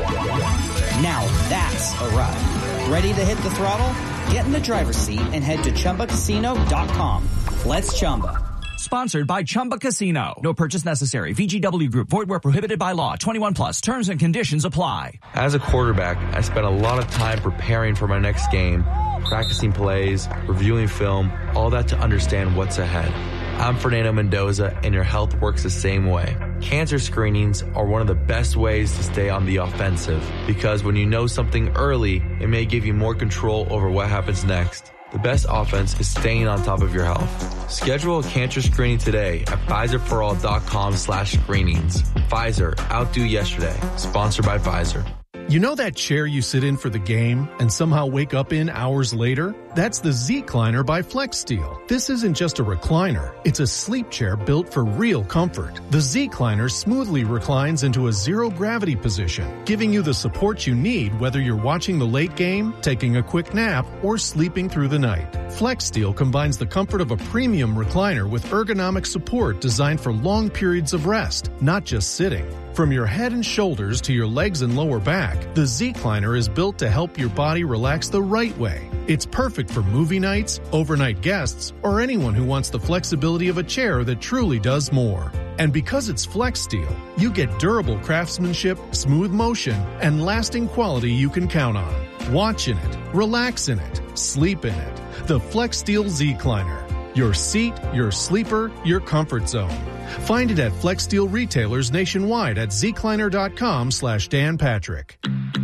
Now that's a ride. Ready to hit the throttle? Get in the driver's seat and head to Chumba Casino dot com. Let's Chumba. Sponsored by Chumba Casino. No purchase necessary. V G W Group. Void where prohibited by law. twenty-one plus. Terms and conditions apply. As a quarterback, I spent a lot of time preparing for my next game, practicing plays, reviewing film, all that to understand what's ahead. I'm Fernando Mendoza, and your health works the same way. Cancer screenings are one of the best ways to stay on the offensive, because when you know something early, it may give you more control over what happens next. The best offense is staying on top of your health. Schedule a cancer screening today at Pfizerforall.com slash screenings. Pfizer, outdo yesterday. Sponsored by Pfizer. You know that chair you sit in for the game and somehow wake up in hours later? That's the Z-Cliner by FlexSteel. This isn't just a recliner. It's a sleep chair built for real comfort. The Z-Cliner smoothly reclines into a zero-gravity position, giving you the support you need whether you're watching the late game, taking a quick nap, or sleeping through the night. FlexSteel combines the comfort of a premium recliner with ergonomic support designed for long periods of rest, not just sitting. From your head and shoulders to your legs and lower back, the Z-Cliner is built to help your body relax the right way. It's perfect for movie nights, overnight guests, or anyone who wants the flexibility of a chair that truly does more. And because it's FlexSteel, you get durable craftsmanship, smooth motion, and lasting quality you can count on. Watch in it, relax in it, sleep in it. The FlexSteel Z-Cliner. Your seat, your sleeper, your comfort zone. Find it at FlexSteel retailers nationwide at zcliner.com slash Dan Patrick.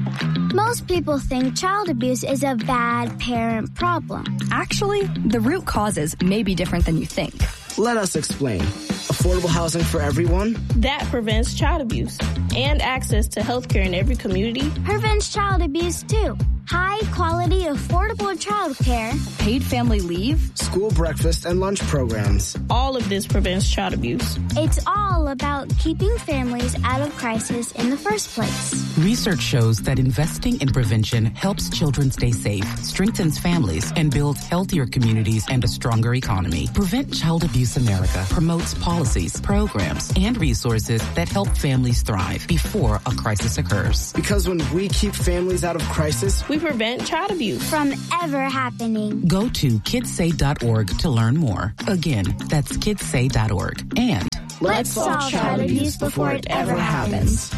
Most people think child abuse is a bad parent problem. Actually, the root causes may be different than you think. Let us explain. Affordable housing for everyone? That prevents child abuse. And access to health care in every community. Prevents child abuse, too. High quality, affordable child care. Paid family leave. School breakfast and lunch programs. All of this prevents child abuse. It's all about keeping families out of crisis in the first place. Research shows that investing in prevention helps children stay safe, strengthens families, and builds healthier communities and a stronger economy. Prevent Child Abuse America promotes policies, programs, and resources that help families thrive before a crisis occurs. Because when we keep families out of crisis, we prevent child abuse from ever happening. Go to kidsay dot org to learn more. Again, that's kidsay dot org. And let's solve child abuse before it ever happens.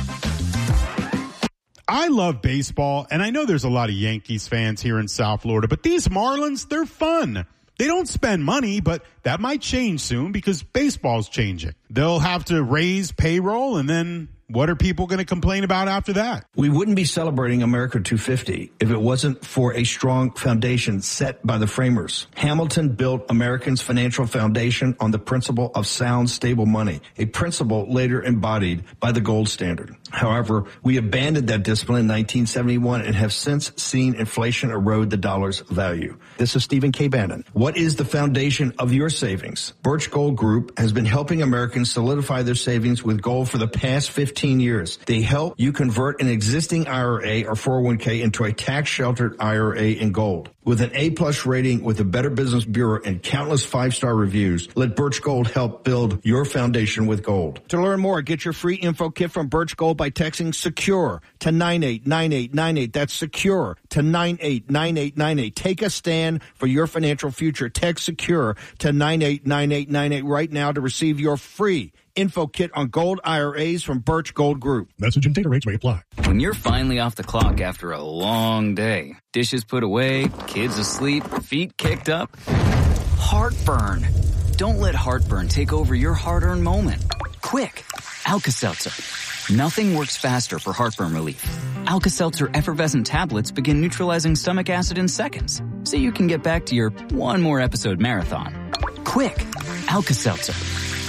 I love baseball, and I know there's a lot of Yankees fans here in South Florida, but these Marlins, they're fun. They don't spend money, but that might change soon because baseball's changing. They'll have to raise payroll, and then what are people going to complain about after that? We wouldn't be celebrating America two fifty if it wasn't for a strong foundation set by the framers. Hamilton built Americans' financial foundation on the principle of sound, stable money, a principle later embodied by the gold standard. However, we abandoned that discipline in nineteen seventy-one and have since seen inflation erode the dollar's value. This is Stephen K. Bannon. What is the foundation of your savings? Birch Gold Group has been helping Americans solidify their savings with gold for the past fifteen years. They help you convert an existing I R A or four oh one k into a tax-sheltered I R A in gold. With an A-plus rating with the Better Business Bureau and countless five-star reviews, let Birch Gold help build your foundation with gold. To learn more, get your free info kit from Birch Gold by texting SECURE to nine eight nine eight nine eight. That's SECURE to nine eight nine eight nine eight. Take a stand for your financial future. Text SECURE to nine eight nine eight nine eight right now to receive your free info kit on gold I R As from Birch Gold Group. Message and data rates may apply. When you're finally off the clock after a long day, dishes put away, kids asleep, feet kicked up, heartburn. Don't let heartburn take over your hard-earned moment. Quick, Alka-Seltzer. Nothing works faster for heartburn relief. Alka-Seltzer effervescent tablets begin neutralizing stomach acid in seconds, so you can get back to your one more episode marathon. Quick, Alka-Seltzer.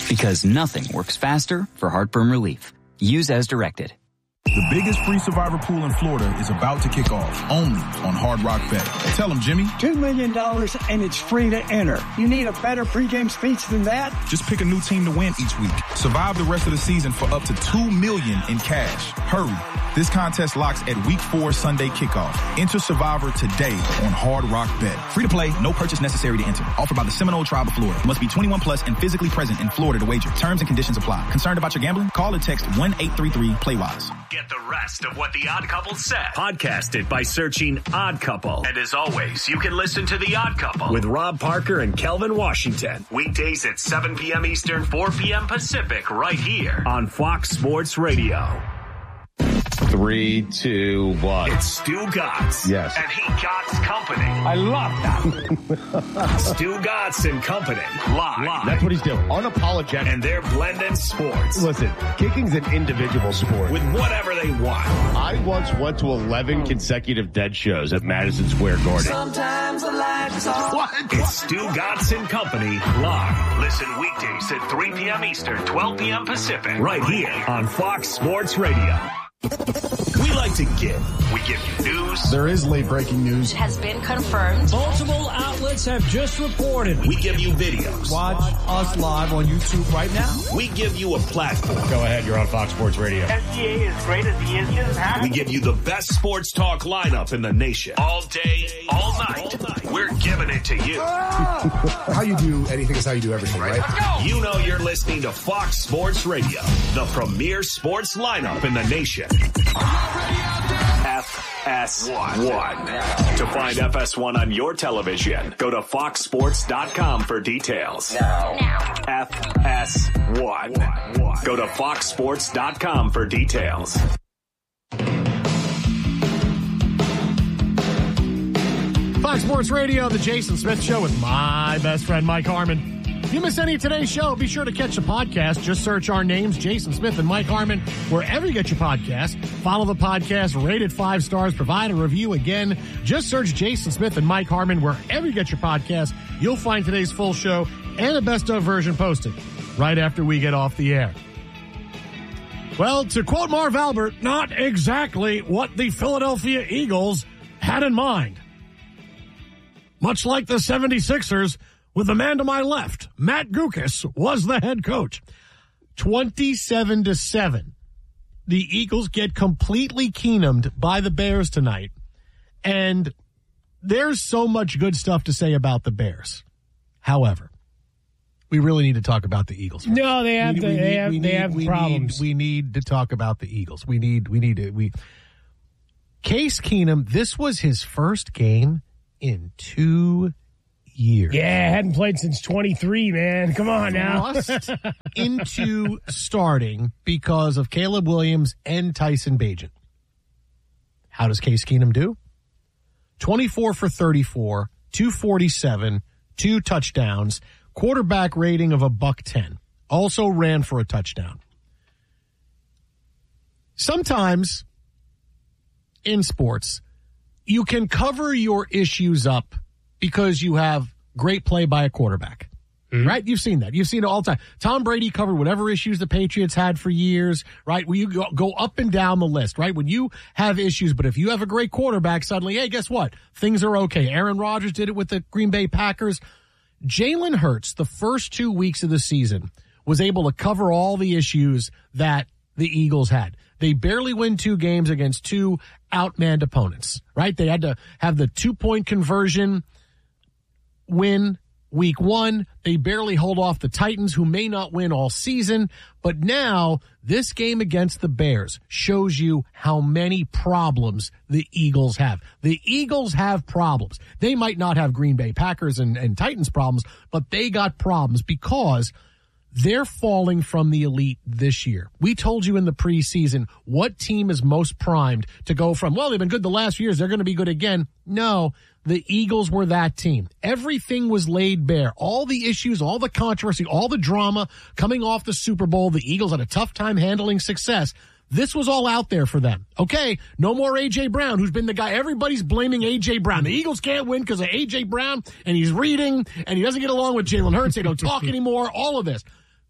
Because nothing works faster for heartburn relief. Use as directed. The biggest free Survivor pool in Florida is about to kick off, only on Hard Rock Bet. Tell them, Jimmy. Two million dollars and it's free to enter. You need a better pregame speech than that? Just pick a new team to win each week. Survive the rest of the season for up to two million dollars in cash. Hurry. This contest locks at week four Sunday kickoff. Enter Survivor today on Hard Rock Bet. Free to play, no purchase necessary to enter. Offered by the Seminole Tribe of Florida. Must be twenty-one plus and physically present in Florida to wager. Terms and conditions apply. Concerned about your gambling? Call or text one eight three three play wise. Get the rest of what The Odd Couple said. Podcasted by searching Odd Couple. And as always, you can listen to The Odd Couple with Rob Parker and Kelvin Washington. Weekdays at seven p.m. Eastern, four p.m. Pacific, right here on Fox Sports Radio. Three, two, one. It's Stu Gotts. Yes. And he Gotts Company. I love that. Stu Gotts and Company. Live. Live. That's what he's doing. Unapologetic. And they're blending sports. Listen, kicking's an individual sport. With whatever they want. I once went to eleven consecutive dead shows at Madison Square Garden. Sometimes the light is off. What? It's Stu Gotts and Company. Live. Listen weekdays at three p.m. Eastern, twelve p.m. Pacific. Right here on Fox Sports Radio. We like to give. We give you news. There is late breaking news. Has been confirmed. Multiple outlets have just reported. We give you videos. Watch us live on YouTube right now. We give you a platform. Go ahead, you're on Fox Sports Radio. S G A is great as he is. He doesn't have We give you the best sports talk lineup in the nation. All day, all night. All night. We're giving it to you. How you do anything is how you do everything, right? Let's go. You know you're listening to Fox Sports Radio, the premier sports lineup in the nation. F S one. To find F S one on your television, go to fox sports dot com for details. Now. F S one. Go to fox sports dot com for details. Fox Sports Radio, the Jason Smith Show with my best friend Mike Harmon. If you miss any of today's show, be sure to catch the podcast. Just search our names, Jason Smith and Mike Harmon, wherever you get your podcast. Follow the podcast, rate it five stars, provide a review. Again, just search Jason Smith and Mike Harmon wherever you get your podcast. You'll find today's full show and a best of version posted right after we get off the air. Well, to quote Marv Albert, not exactly what the Philadelphia Eagles had in mind. Much like the seventy-sixers, with the man to my left, Matt Guokas, was the head coach. twenty-seven to seven. The Eagles get completely Keenumed by the Bears tonight. And there's so much good stuff to say about the Bears. However, we really need to talk about the Eagles first. No, they have we, to, we they need, have we they need, have we problems. Need, we need to talk about the Eagles. We need we need to we Case Keenum, this was his first game in two years. Yeah, hadn't played since twenty-three, man. Come on now. Thrust into starting because of Caleb Williams and Tyson Bagent. How does Case Keenum do? twenty-four for thirty-four, two forty-seven, two touchdowns, quarterback rating of a buck ten. Also ran for a touchdown. Sometimes in sports, you can cover your issues up because you have great play by a quarterback, mm-hmm. right? You've seen that. You've seen it all the time. Tom Brady covered whatever issues the Patriots had for years, right? Where you go, go up and down the list, right? When you have issues, but if you have a great quarterback, suddenly, hey, guess what? Things are okay. Aaron Rodgers did it with the Green Bay Packers. Jalen Hurts, the first two weeks of the season, was able to cover all the issues that the Eagles had. They barely win two games against two outmanned opponents, right? They had to have the two-point conversion win week one. They barely hold off the Titans, who may not win all season. But now, this game against the Bears shows you how many problems the Eagles have. The Eagles have problems. They might not have Green Bay Packers and, and Titans problems, but they got problems because they're falling from the elite this year. We told you in the preseason what team is most primed to go from, well, they've been good the last few years, they're going to be good again. No, the Eagles were that team. Everything was laid bare. All the issues, all the controversy, all the drama coming off the Super Bowl. The Eagles had a tough time handling success. This was all out there for them. Okay, no more A J. Brown, who's been the guy. Everybody's blaming A J. Brown. The Eagles can't win because of A J. Brown, and he's reading, and he doesn't get along with Jalen Hurts. They don't talk anymore, all of this.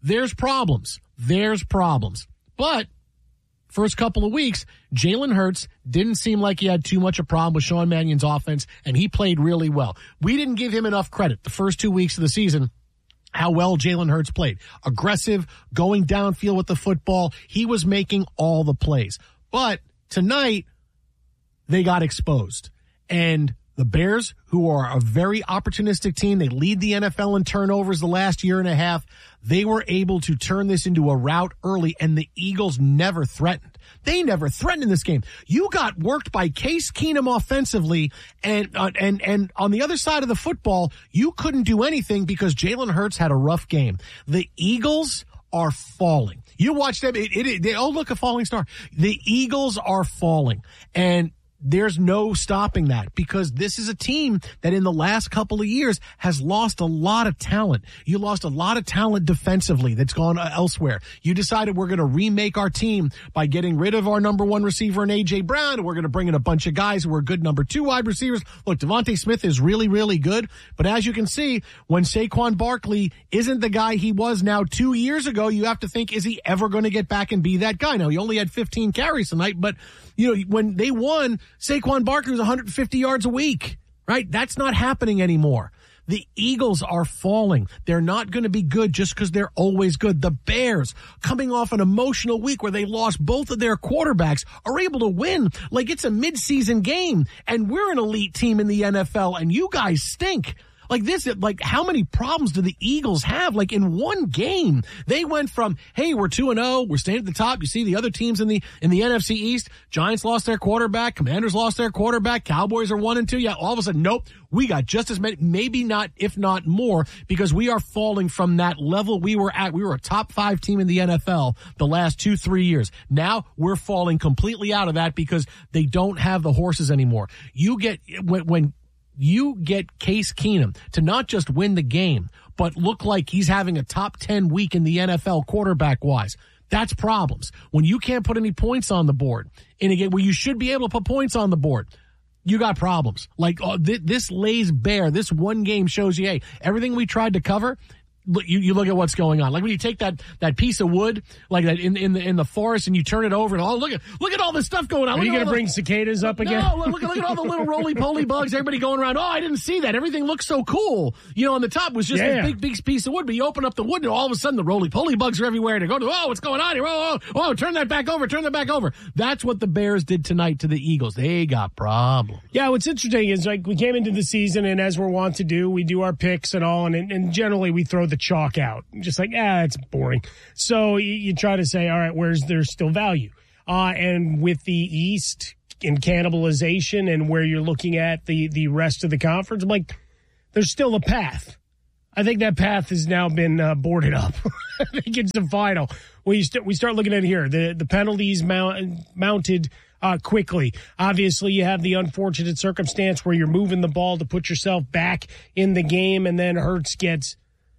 there's problems. There's problems. But first couple of weeks, Jalen Hurts didn't seem like he had too much a problem with Sean Mannion's offense, and he played really well. We didn't give him enough credit the first two weeks of the season, how well Jalen Hurts played. Aggressive, going downfield with the football. He was making all the plays. But tonight, they got exposed. And the Bears, who are a very opportunistic team, they lead the N F L in turnovers the last year and a half. They were able to turn this into a rout early, and the Eagles never threatened. They never threatened in this game. You got worked by Case Keenum offensively, and uh, and and on the other side of the football, you couldn't do anything because Jalen Hurts had a rough game. The Eagles are falling. You watch them. It, it, it, they, oh, look, a falling star. The Eagles are falling, and there's no stopping that because this is a team that in the last couple of years has lost a lot of talent. You lost a lot of talent defensively that's gone uh, elsewhere. You decided we're going to remake our team by getting rid of our number one receiver in A J Brown, and we're going to bring in a bunch of guys who are good number two wide receivers. Look, Devontae Smith is really, really good, but as you can see, when Saquon Barkley isn't the guy he was now two years ago, you have to think, is he ever going to get back and be that guy? Now, he only had fifteen carries tonight, but you know, when they won, Saquon Barkley was one hundred fifty yards a week, right? That's not happening anymore. The Eagles are falling. They're not going to be good just because they're always good. The Bears, coming off an emotional week where they lost both of their quarterbacks, are able to win like it's a midseason game. And we're an elite team in the N F L, and you guys stink. Like this, like how many problems do the Eagles have? Like in one game, they went from, hey, we're two and oh, we're staying at the top. You see the other teams in the, in the N F C East, Giants lost their quarterback, Commanders lost their quarterback, Cowboys are one and two. Yeah, all of a sudden, nope, we got just as many, maybe not, if not more, because we are falling from that level we were at. We were a top five team in the N F L the last two, three years. Now we're falling completely out of that because they don't have the horses anymore. You get, when, when, you get Case Keenum to not just win the game, but look like he's having a top ten week in the N F L quarterback wise. That's problems. When you can't put any points on the board in a game where you should be able to put points on the board, you got problems. Like uh, th- this lays bare. This one game shows you, hey, everything we tried to cover, look, you, you look at what's going on. Like when you take that, that piece of wood, like that in, in the, in the forest and you turn it over and oh, look at, look at all this stuff going on. Are look you going to the, bring cicadas up again? No, look, look at all the little roly-poly bugs, everybody going around. Oh, I didn't see that. Everything looks so cool. You know, on the top was just yeah. this big, big piece of wood, but you open up the wood and all of a sudden the roly-poly bugs are everywhere. They go to, oh, what's going on here? Oh, oh, oh, turn that back over, turn that back over. That's what the Bears did tonight to the Eagles. They got problems. Yeah, what's interesting is like we came into the season and as we're wont to do, we do our picks and all, and, and generally we throw the chalk out. Just like, ah, it's boring. So you, you try to say, all right, where's there's still value? Uh, and with the East in cannibalization and where you're looking at the, the rest of the conference, I'm like, there's still a path. I think that path has now been uh, boarded up. I think it's the final. We, st- we start looking at it here. The, the penalties mount- mounted uh, quickly. Obviously, you have the unfortunate circumstance where you're moving the ball to put yourself back in the game, and then Hurts gets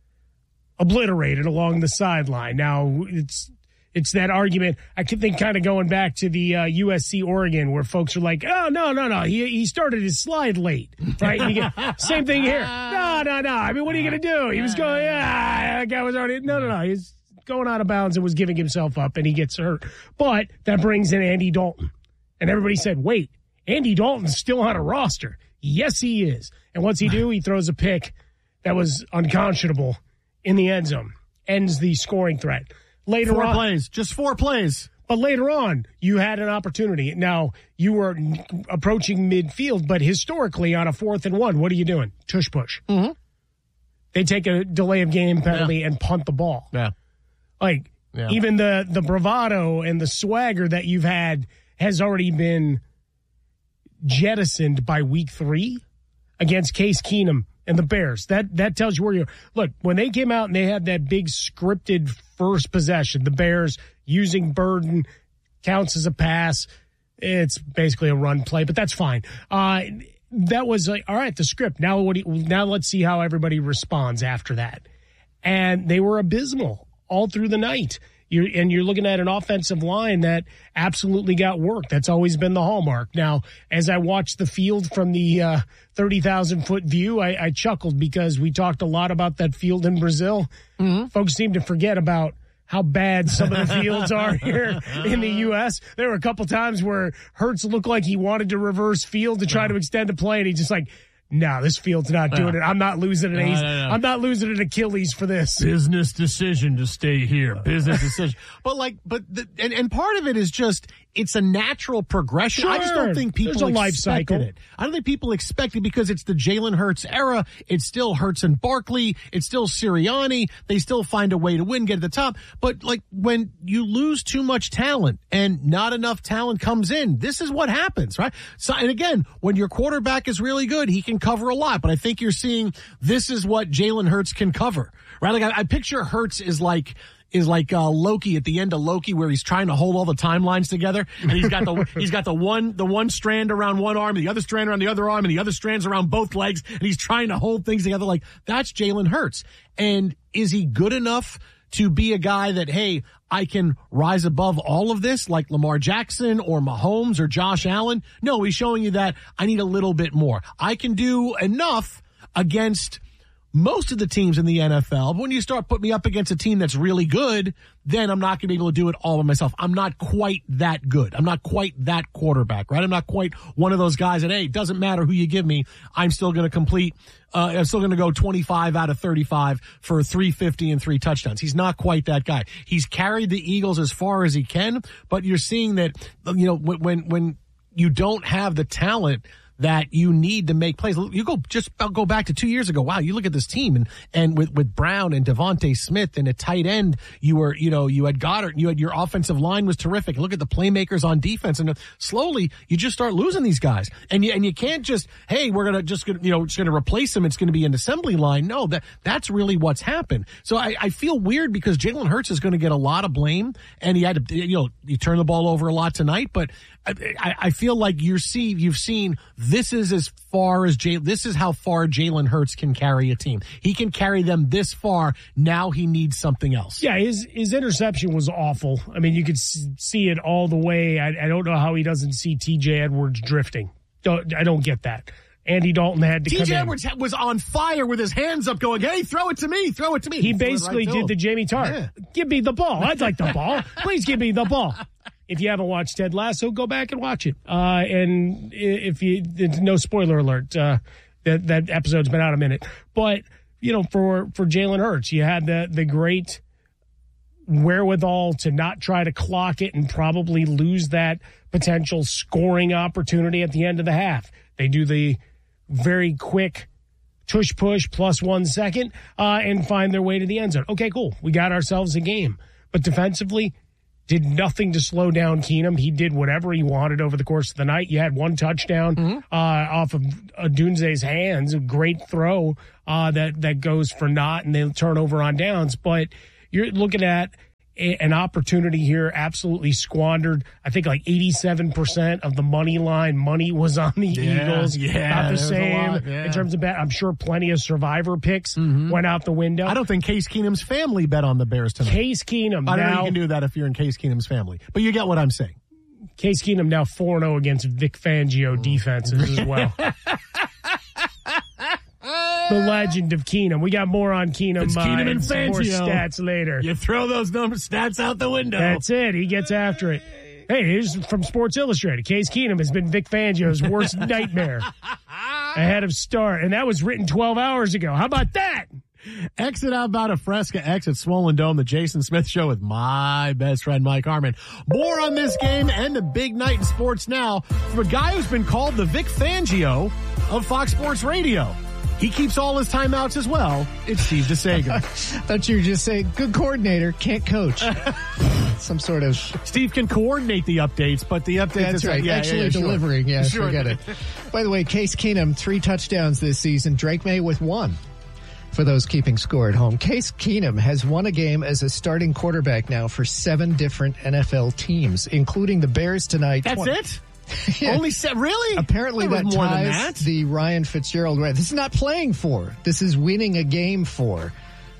obliterated along the sideline. Now, it's it's that argument. I can think kind of going back to the uh, U S C Oregon where folks are like, oh, no, no, no. He he started his slide late, right? You get, same thing here. No, no, no. I mean, what are you going to do? He was going, yeah, that guy was already, no, no, no. He's going out of bounds and was giving himself up and he gets hurt. But that brings in Andy Dalton. And everybody said, wait, Andy Dalton's still on a roster. Yes, he is. And what's he do? He throws a pick that was unconscionable in the end zone, ends the scoring threat. Later four on, plays, just four plays. But later on, you had an opportunity. Now, you were approaching midfield, but historically on a fourth and one, what are you doing? Tush push. Mm-hmm. They take a delay of game penalty yeah. and punt the ball. Yeah. Like, yeah. even the, the bravado and the swagger that you've had has already been jettisoned by week three against Case Keenum and the Bears. That that tells you where you're. Look, when they came out and they had that big scripted first possession, the Bears using Burden counts as a pass. It's basically a run play, but that's fine. Uh, that was like, all right, the script. Now what? Do you, now let's see how everybody responds after that. And they were abysmal all through the night. You're, and you're looking at an offensive line that absolutely got work. That's always been the hallmark. Now, as I watched the field from the uh, thirty thousand foot view, I, I chuckled because we talked a lot about that field in Brazil. Mm-hmm. Folks seem to forget about how bad some of the fields are here in the U S. There were a couple times where Hurts looked like he wanted to reverse field to try to extend the play, and he just like, no, this field's not doing it. I'm not losing an Ace. No, no, no. I'm not losing an Achilles for this. Business decision to stay here. Business decision. But like, but the, and, and part of it is just, it's a natural progression. Sure. I just don't think people There's a life expected cycle. it. I don't think people expect it because it's the Jalen Hurts era. It's still Hurts and Barkley. It's still Sirianni. They still find a way to win, get at the top. But like when you lose too much talent and not enough talent comes in, this is what happens, right? So, and again, when your quarterback is really good, he can cover a lot. But I think you're seeing this is what Jalen Hurts can cover, right? Like I, I picture Hurts is like, is like uh, Loki at the end of Loki, where he's trying to hold all the timelines together, and he's got the he's got the one the one strand around one arm, and the other strand around the other arm, and the other strands around both legs, and he's trying to hold things together. Like that's Jalen Hurts. And is he good enough to be a guy that, hey, I can rise above all of this, like Lamar Jackson or Mahomes or Josh Allen? No, he's showing you that I need a little bit more. I can do enough against most of the teams in the N F L. But when you start putting me up against a team that's really good, then I'm not going to be able to do it all by myself. I'm not quite that good. I'm not quite that quarterback, right? I'm not quite one of those guys that, hey, it doesn't matter who you give me. I'm still going to complete, uh, I'm still going to go twenty-five out of thirty-five for three fifty and three touchdowns. He's not quite that guy. He's carried the Eagles as far as he can, but you're seeing that, you know, when, when you don't have the talent that you need to make plays. You go just go back to two years ago. Wow, you look at this team and and with with Brown and Devontae Smith and a tight end, you were you know you had Goddard, you had your offensive line was terrific. Look at the playmakers on defense, and slowly you just start losing these guys. And you and you can't just hey we're gonna just gonna, you know just gonna replace them. It's gonna be an assembly line. No, that that's really what's happened. So I, I feel weird because Jalen Hurts is going to get a lot of blame, and he had to you know he turned the ball over a lot tonight, but. I, I feel like you see, you've seen this is as far as Jay, this is how far Jalen Hurts can carry a team. He can carry them this far. Now he needs something else. Yeah, his his interception was awful. I mean, you could see it all the way. I, I don't know how he doesn't see T J Edwards drifting. Don't, I don't get that. Andy Dalton had to come in. T J Edwards was on fire with his hands up going, hey, throw it to me, throw it to me. He, he basically right did the Jamie Tartt. Yeah. Give me the ball. I'd like the ball. Please give me the ball. If you haven't watched Ted Lasso, go back and watch it. Uh, and if you, no spoiler alert, uh, that, that episode's been out a minute. But, you know, for, for Jalen Hurts, you had the, the great wherewithal to not try to clock it and probably lose that potential scoring opportunity at the end of the half. They do the very quick tush push plus one second, uh, and find their way to the end zone. Okay, cool. We got ourselves a game. But defensively, did nothing to slow down Keenum. He did whatever he wanted over the course of the night. You had one touchdown mm-hmm. uh, off of Odunze's hands, a great throw uh, that, that goes for naught, and they turn over on downs. But you're looking at a, an opportunity here absolutely squandered. I think like eighty-seven percent of the money line money was on the yeah, Eagles. Yeah, Not the same lot, yeah. in terms of bet. I'm sure plenty of survivor picks mm-hmm. went out the window. I don't think Case Keenum's family bet on the Bears tonight. Case Keenum. I don't now, know you can do that if you're in Case Keenum's family. But you get what I'm saying. Case Keenum now four and oh against Vic Fangio defenses as well. The legend of Keenum. We got more on Keenum. It's Keenum uh, and some more Fangio. Stats later. You throw those numbers stats out the window. That's it. He gets after it. Hey, here's from Sports Illustrated. Case Keenum has been Vic Fangio's worst nightmare ahead of start, and that was written twelve hours ago. How about that? Exit out about a Fresca, exit Swollen Dome, the Jason Smith Show with my best friend Mike Harmon. More on this game and the big night in sports now from a guy who's been called the Vic Fangio of Fox Sports Radio. He keeps all his timeouts as well. It's Steve DeSager. Thought you were just saying, good coordinator, can't coach. Some sort of... Steve can coordinate the updates, but the updates... That's right. Yeah, Actually yeah, yeah, delivering, sure. yeah, sure. forget it. By the way, Case Keenum, three touchdowns this season. Drake May with one. For those keeping score at home, Case Keenum has won a game as a starting quarterback now for seven different N F L teams, including the Bears tonight. That's twenty it? Yeah. Only set, really? Apparently that more ties than that. the Ryan Fitzgerald. This is not playing for. This is winning a game for.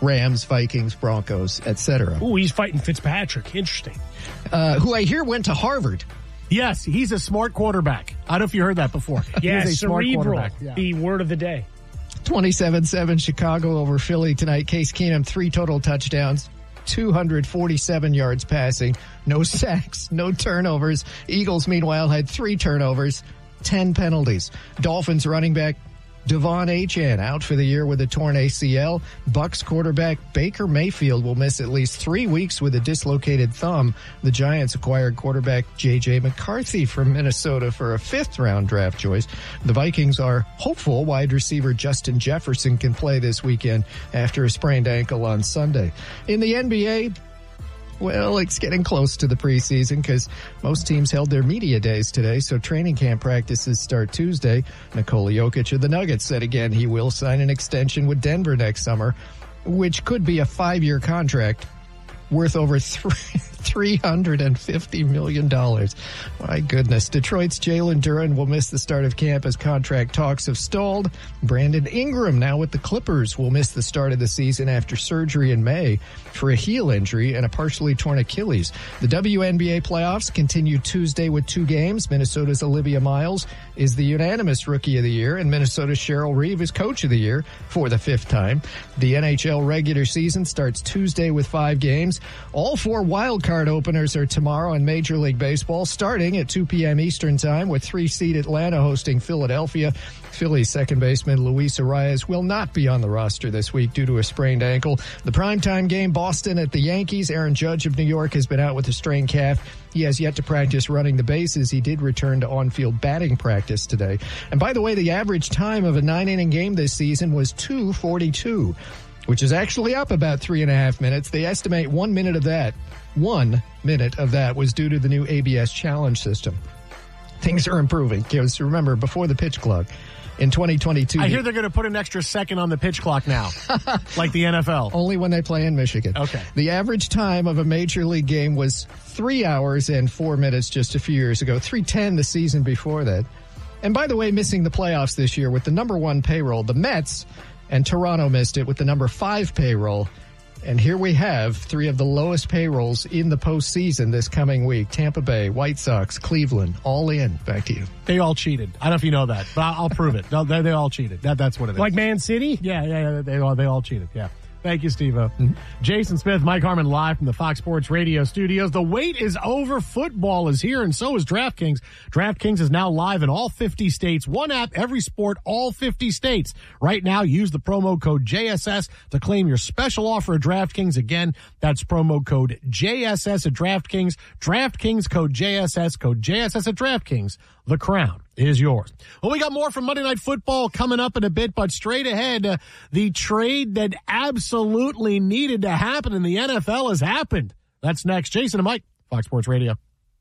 Rams, Vikings, Broncos, et cetera. Ooh, he's fighting Fitzpatrick. Interesting. Uh, who I hear went to Harvard. Yes, he's a smart quarterback. I don't know if you heard that before. Yeah, he's a smart cerebral, quarterback. Yeah. the word of the day. twenty-seven seven Chicago over Philly tonight. Case Keenum, three total touchdowns, two hundred forty-seven yards passing, no sacks, no turnovers. Eagles, meanwhile, had three turnovers, ten penalties. Dolphins running back Devon Achane out for the year with a torn A C L. Bucks quarterback Baker Mayfield will miss at least three weeks with a dislocated thumb. The Giants acquired quarterback J J McCarthy from Minnesota for a fifth round draft choice. The Vikings are hopeful wide receiver Justin Jefferson can play this weekend after a sprained ankle on Sunday. In the N B A, well, it's getting close to the preseason because most teams held their media days today, so training camp practices start Tuesday. Nikola Jokic of the Nuggets said again he will sign an extension with Denver next summer, which could be a five-year contract worth over three hundred fifty million dollars. My goodness. Detroit's Jalen Duren will miss the start of camp as contract talks have stalled. Brandon Ingram, now with the Clippers, will miss the start of the season after surgery in May for a heel injury and a partially torn Achilles. The W N B A playoffs continue Tuesday with two games. Minnesota's Olivia Miles is the unanimous Rookie of the Year, and Minnesota's Cheryl Reeve is Coach of the Year for the fifth time. The N H L regular season starts Tuesday with five games. All four wildcard openers are tomorrow in Major League Baseball, starting at two p.m. Eastern Time with three-seed Atlanta hosting Philadelphia. Phillies second baseman Luis Arias will not be on the roster this week due to a sprained ankle. The primetime game, Boston at the Yankees. Aaron Judge of New York has been out with a strained calf. He has yet to practice running the bases. He did return to on-field batting practice today. And by the way, the average time of a nine-inning game this season was two forty-two, which is actually up about three and a half minutes. They estimate one minute of that, one minute of that was due to the new A B S challenge system. Things are improving. Because remember, before the pitch clock, in twenty twenty-two... I hear they're going to put an extra second on the pitch clock now, like the N F L. Only when they play in Michigan. Okay. The average time of a Major League game was three hours and four minutes just a few years ago, three ten the season before that. And by the way, missing the playoffs this year with the number one payroll, the Mets, and Toronto missed it with the number five payroll. And here we have three of the lowest payrolls in the postseason this coming week. Tampa Bay, White Sox, Cleveland, all in. Back to you. They all cheated. I don't know if you know that, but I'll, I'll prove it. No, they, they all cheated. That, that's what it is. Like Man City? Yeah, yeah, yeah. They all, they all cheated. Yeah. Thank you, Steve-O. Mm-hmm. Jason Smith, Mike Harmon live from the Fox Sports Radio studios. The wait is over. Football is here, and so is DraftKings. DraftKings is now live in all fifty states. One app, every sport, all fifty states. Right now, use the promo code J S S to claim your special offer at DraftKings. Again, that's promo code J S S at DraftKings. DraftKings code J S S, code J S S at DraftKings. The crown is yours. Well, we got more from Monday Night Football coming up in a bit, but straight ahead, uh, the trade that absolutely needed to happen in the N F L has happened. That's next. Jason and Mike, Fox Sports Radio.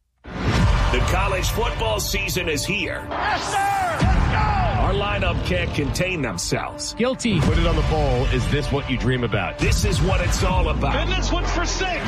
The college football season is here. Yes, sir! Let's go! Our lineup can't contain themselves. Guilty. Put it on the poll. Is this what you dream about? This is what it's all about. And this one's for six.